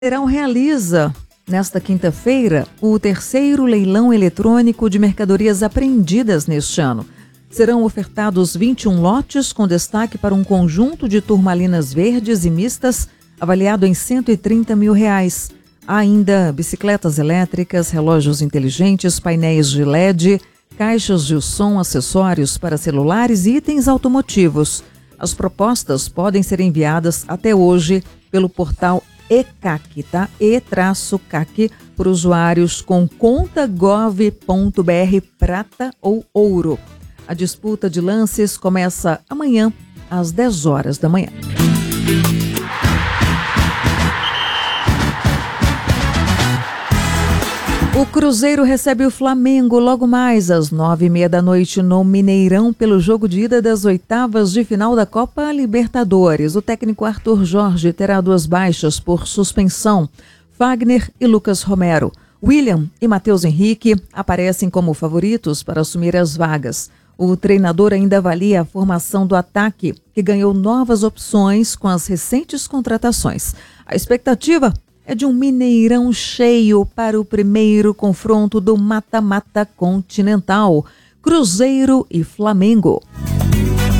Mineirão realiza, nesta quinta-feira, o terceiro leilão eletrônico de mercadorias apreendidas neste ano. Serão ofertados 21 lotes, com destaque para um conjunto de turmalinas verdes e mistas, avaliado em R$130 mil. Há ainda bicicletas elétricas, relógios inteligentes, painéis de LED, caixas de som, acessórios para celulares e itens automotivos. As propostas podem ser enviadas até hoje pelo portal ECAC, tá? E-CAC, por usuários com conta gov.br prata ou ouro. A disputa de lances começa amanhã, às 10 horas da manhã. O Cruzeiro recebe o Flamengo logo mais às 9h30 da noite no Mineirão pelo jogo de ida das oitavas de final da Copa Libertadores. O técnico Arthur Jorge terá 2 baixas por suspensão, Fagner e Lucas Romero. William e Matheus Henrique aparecem como favoritos para assumir as vagas. O treinador ainda avalia a formação do ataque, que ganhou novas opções com as recentes contratações. A expectativa é de um Mineirão cheio para o primeiro confronto do mata-mata continental, Cruzeiro e Flamengo.